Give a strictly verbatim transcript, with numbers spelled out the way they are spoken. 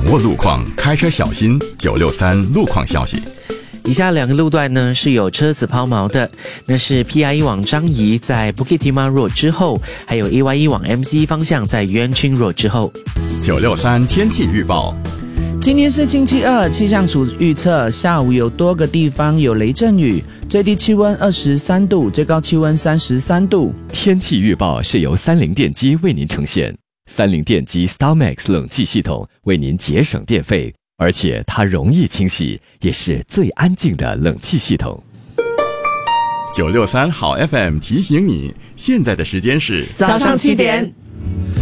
掌握路况，开车小心。九六三路况消息。 以下两个路段呢是有车子抛锚的，那是 P I 一往樟宜在 Bukit Timah Road 之后，还有 A Y 一往 M C 方向在 Yuan Ching Road 之后。 九六三天气预报。 今天是星期二，气象署预测下午有多个地方有雷阵雨，最低气温二十三度，最高气温三十三度。 天气预报是由三菱电机为您呈现，三菱电机 StarMax 冷气系统为您节省电费，而且它容易清洗，也是最安静的冷气系统。 九六三好 F M 提醒你，现在的时间是早上七点。